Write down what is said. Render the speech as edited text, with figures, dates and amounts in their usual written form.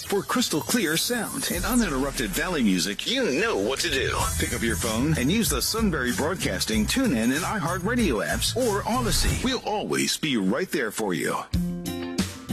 For crystal clear sound and uninterrupted Valley music, you know what to do. Pick up your phone and use the Sunbury Broadcasting TuneIn and iHeartRadio apps or Odyssey. We'll always be right there for you.